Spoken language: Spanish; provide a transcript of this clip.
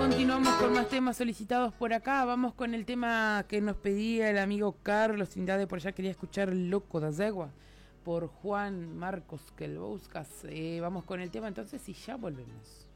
Continuamos con más temas solicitados por acá. Vamos con el tema que nos pedía el amigo Carlos Trindade. Por allá quería escuchar Loco das Agua por Juan Marcos que lo buscas. Vamos con el tema entonces y ya volvemos.